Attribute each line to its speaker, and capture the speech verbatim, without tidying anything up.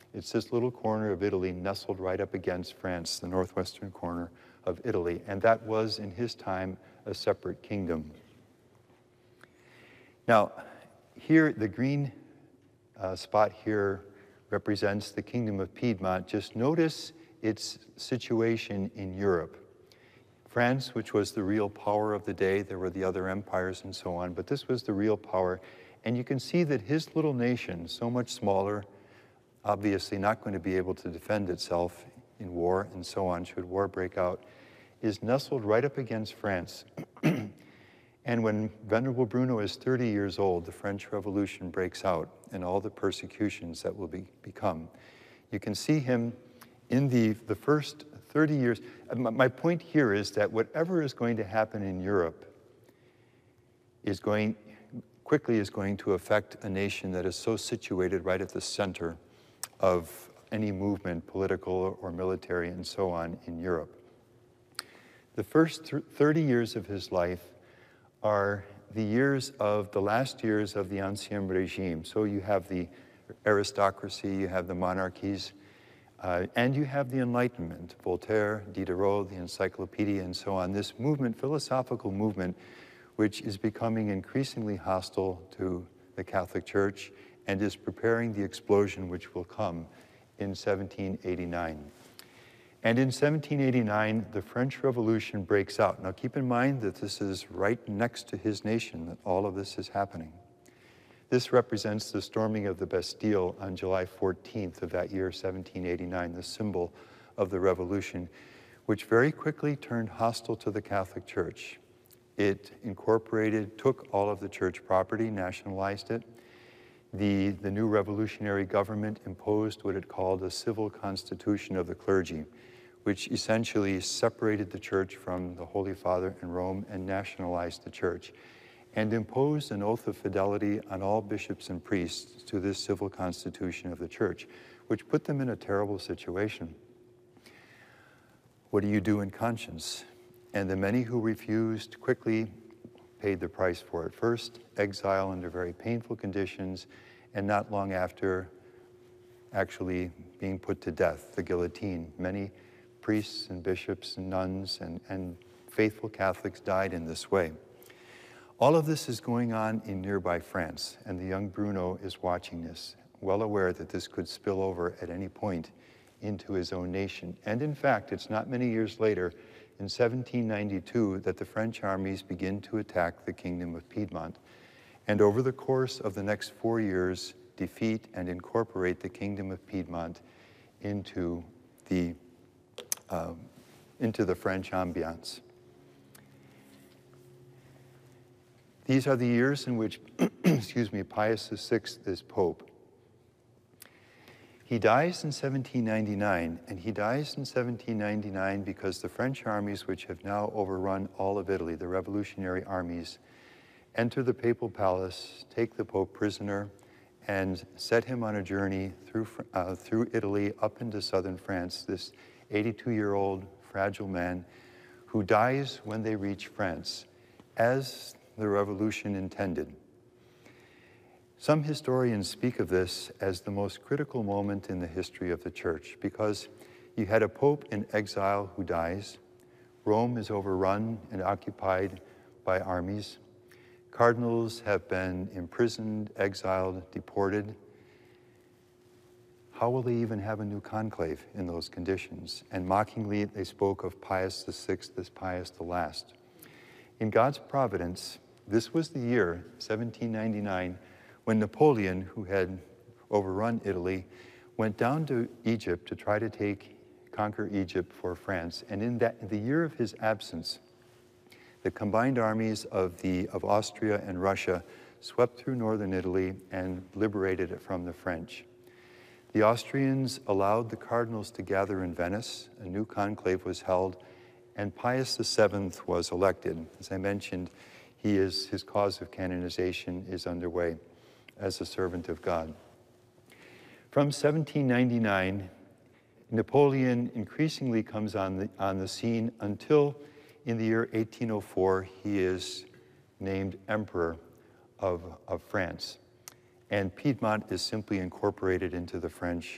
Speaker 1: It's this little corner of Italy nestled right up against France, the northwestern corner of Italy. And that was, in his time, a separate kingdom. Now, here, the green uh, spot here represents the Kingdom of Piedmont. Just notice its situation in Europe. France, which was the real power of the day, there were the other empires and so on, but this was the real power. And you can see that his little nation, so much smaller, obviously not going to be able to defend itself in war and so on, should war break out, is nestled right up against France. And when Venerable Bruno is thirty years old, the French Revolution breaks out and all the persecutions that will be, become. You can see him in the, the first thirty years. My point here is that whatever is going to happen in Europe is going, quickly is going to affect a nation that is so situated right at the center of any movement, political or military and so on, in Europe. The first thirty years of his life are the years of, the last years of the Ancien Regime. So you have the aristocracy, you have the monarchies, uh, and you have the Enlightenment, Voltaire, Diderot, the Encyclopedia, and so on. This movement, philosophical movement, which is becoming increasingly hostile to the Catholic Church and is preparing the explosion which will come in seventeen eighty-nine. And in seventeen eighty-nine, the French Revolution breaks out. Now keep in mind that this is right next to his nation, that all of this is happening. This represents the storming of the Bastille on July fourteenth of that year, seventeen eighty-nine, the symbol of the revolution, which very quickly turned hostile to the Catholic Church. It incorporated, took all of the church property, nationalized it. The, the new revolutionary government imposed what it called a civil constitution of the clergy, which essentially separated the church from the Holy Father in Rome and nationalized the church, and imposed an oath of fidelity on all bishops and priests to this civil constitution of the church, which put them in a terrible situation. What do you do in conscience? And the many who refused quickly paid the price for it. First, exile under very painful conditions, and not long after, actually being put to death, the guillotine. Many priests and bishops and nuns and, and faithful Catholics died in this way. All of this is going on in nearby France, and the young Bruno is watching this, well aware that this could spill over at any point into his own nation. And in fact, it's not many years later, in seventeen ninety-two, that the French armies begin to attack the Kingdom of Piedmont, and over the course of the next four years, defeat and incorporate the Kingdom of Piedmont into the, uh, into the French ambiance. These are the years in which, excuse me, Pius the Sixth is Pope. He dies in seventeen ninety-nine, and he dies in seventeen ninety-nine because the French armies, which have now overrun all of Italy, the revolutionary armies, enter the papal palace, take the Pope prisoner, and set him on a journey through, uh, through Italy up into southern France, this eighty-two-year-old fragile man who dies when they reach France, as the revolution intended. Some historians speak of this as the most critical moment in the history of the church, because you had a pope in exile who dies, Rome is overrun and occupied by armies, cardinals have been imprisoned, exiled, deported. How will they even have a new conclave in those conditions? And mockingly, they spoke of Pius the Sixth as Pius the Last. In God's providence, this was the year, seventeen ninety-nine, when Napoleon, who had overrun Italy, went down to Egypt to try to take, conquer Egypt for France. And in that, in the year of his absence, the combined armies of, the, of Austria and Russia swept through northern Italy and liberated it from the French. The Austrians allowed the cardinals to gather in Venice, a new conclave was held, and Pius the Seventh was elected. As I mentioned, he is, his cause of canonization is underway as a servant of God. From seventeen ninety-nine, Napoleon increasingly comes on the, on the scene until in the year eighteen oh four, he is named Emperor of, of France. And Piedmont is simply incorporated into the French